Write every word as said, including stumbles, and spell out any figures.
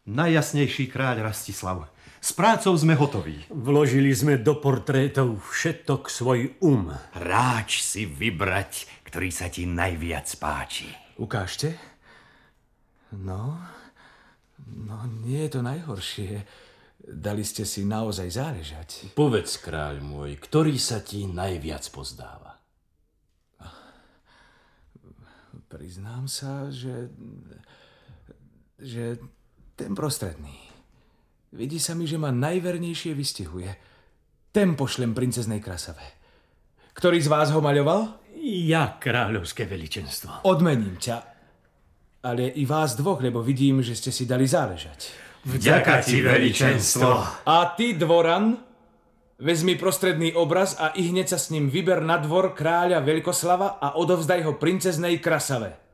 Najjasnejší kráľ Rastislav, s prácou sme hotoví. Vložili sme do portrétov všetok svoj um. Ráč si vybrať, ktorý sa ti najviac páči. Ukážte. No, no nie je to najhoršie. Dali ste si naozaj záležať. Povedz, kráľ môj, ktorý sa ti najviac pozdáva? Priznám sa, že... že ten prostredný. Vidí sa mi, že ma najvernejšie vystihuje. Ten pošlem princeznej Krasave. Ktorý z vás ho maľoval? Ja, kráľovské veličenstvo. Odmením ťa. Ale i vás dvoch, lebo vidím, že ste si dali záležať. Vďaka ti, veličenstvo. A ty, dvoran, vezmi prostredný obraz a i hneď sa s ním vyber na dvor kráľa Veľkoslava a odovzdaj ho princeznej Krasave.